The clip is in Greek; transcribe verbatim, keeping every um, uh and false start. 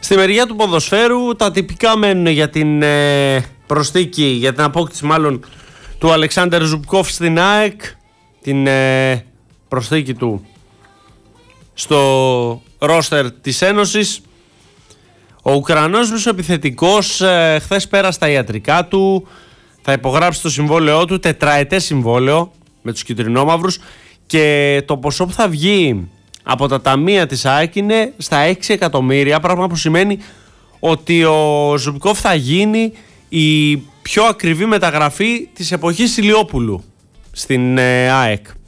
Στη μεριά του ποδοσφαίρου τα τυπικά μένουν για την ε, προσθήκη, για την απόκτηση μάλλον του Αλεξάνδερ Ζουμπκόφ στην ΑΕΚ, την ε, προσθήκη του στο ρόστερ της Ένωσης. Ο Ουκρανός μεσοεπιθετικός ε, χθες πέρασε τα ιατρικά του, θα υπογράψει το συμβόλαιό του, τετραετές συμβόλαιο με τους κυτρινόμαυρους, και το ποσό που θα βγει από τα ταμεία της ΑΕΚ είναι στα έξι εκατομμύρια, πράγμα που σημαίνει ότι ο Ζουμπκόφ θα γίνει η πιο ακριβή μεταγραφή της εποχής Ηλιόπουλου στην ε, ΑΕΚ.